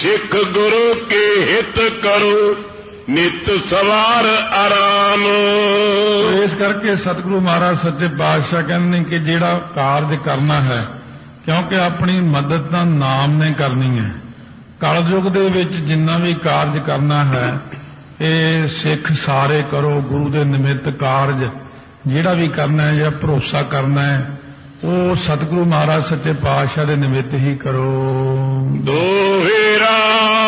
सिख गुरु के हित करो नित सवार आराम। इस करके सतगुरु महाराज सच्चे पातशाह कहते हैं कि जिहड़ा कारज करना है, क्योंकि अपनी मदद तां नाम ने करनी है। कलयुग दे विच जिन्ना भी कारज करना है ये सिख सारे करो, गुरु दे निमित्त कारज जिहड़ा भी करना है, जिहड़ा भरोसा करना है वो सतगुरु महाराज सच्चे पातशाह दे निमित्त ही करो। दोहेरा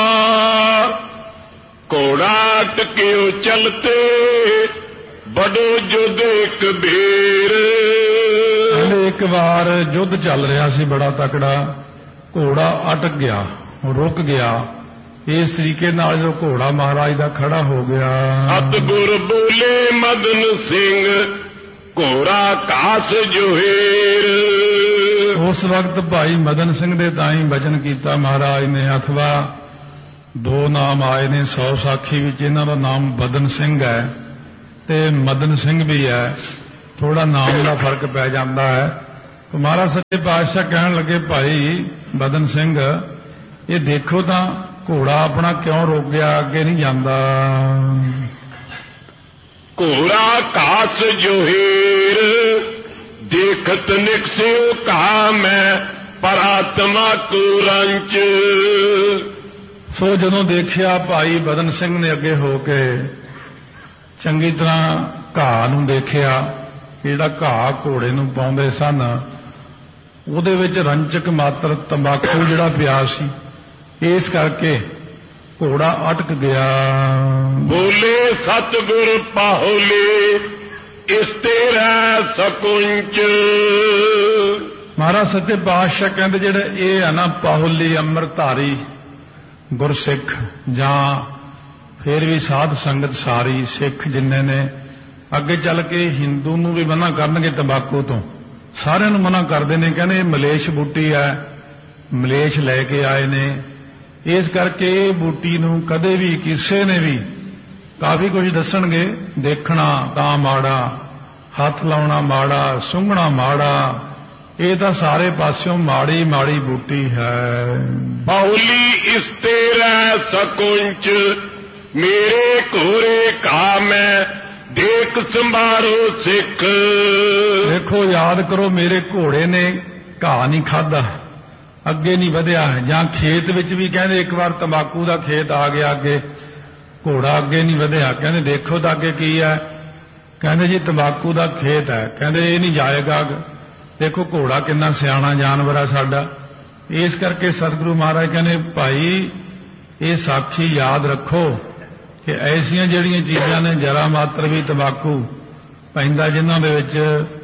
घोड़ा टक्यो चलते बड़ो युद्ध एक बेर। एक बार युद्ध चल रहा सी बड़ा तकड़ा, घोड़ा अटक गया, रुक गया। इस तरीके नाल जो घोड़ा महाराज दा खड़ा हो गया। सतगुर बोले मदन सिंह घोड़ा कास जोहेर। उस वक्त भाई मदन सिंह दे ताई भजन कीता महाराज ने, अथवा दो नाम आए ने 100 साखी विच, इन्हां दा नाम बदन सिंह है ते मदन सिंह भी है, थोड़ा नाम का फर्क पै जाता है। तो महाराज सच्चे पातशाह कहन लगे भाई बदन सिंह ये देखो तो घोड़ा अपना क्यों रोक गया, अगे नहीं जाता। घोड़ा कास जोहेर देखत निकसियो कहा मैं परात्मा को रंच। सो जदों देखिया भाई बदन सिंह ने अगे हो के चंगी तरह घाह नूं देखिया, जिहड़ा घाह घोड़े नूं पाउंदे सन ਉਹਦੇ ਵਿੱਚ रंचक मात्र तंबाकू जिहड़ा पिया सी, इस करके घोड़ा अटक गया। बोले सतगुर पाहुले इस तेरा सकुंच। महाराज सच्चे पातशाह कहते जिहड़े ये है ना पाहुली अमृतधारी गुरसिख जां फिर भी साध संगत सारी सिख जिन्ने ने अगे चल के हिंदू नूं भी मना करनगे तंबाकू तो, सारिਆਂ ਨੂੰ मना करते हैं, कहने मलेश बूटी है, मलेश लैके आए ने। इस करके बूटी नूं कदे भी किसी ने भी काफी कुछ दसणगे, देखना तां माड़ा, हथ लाउणा माड़ा, सूंघना माड़ा, ये तो सारे पासों माड़ी माड़ी बूटी है। बाहुली इस तेरा सकुंच मेरे घोरे का मैं देख संभारो सिख। देखो याद करो मेरे घोड़े ने घाह नहीं खादा, अगे नहीं वधिया, जां खेत विच भी कहते एक बार तंबाकू का खेत आ गया अगे, घोड़ा अगे नहीं वधिया। कहते देखो तो अगे की है, कहते जी तंबाकू का खेत है, कहते ये नहीं जाएगा। देखो घोड़ा कितना सियाणा जानवर है साडा। इस करके सतगुरु महाराज कहने भाई ये साखी याद रखो कि ऐसियां जिहड़ियां चीज़ां ने जरा मात्र भी तंबाकू पैंदा जिन्हां दे विच